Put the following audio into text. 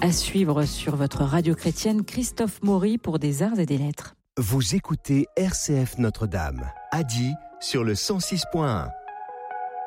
À suivre sur votre radio chrétienne, Christophe Maury pour des arts et des lettres. Vous écoutez RCF Notre-Dame, Adi sur le 106.1.